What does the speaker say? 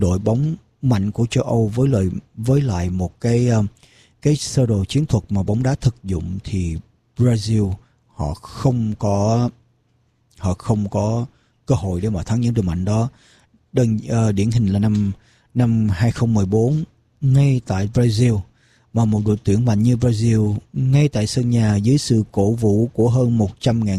đội bóng mạnh của châu Âu với lại một cái sơ đồ chiến thuật mà bóng đá thực dụng thì Brazil họ không có cơ hội để mà thắng những đội mạnh đó. Điển hình là năm 2014 ngay tại Brazil, mà một đội tuyển mạnh như Brazil ngay tại sân nhà dưới sự cổ vũ của hơn 100.000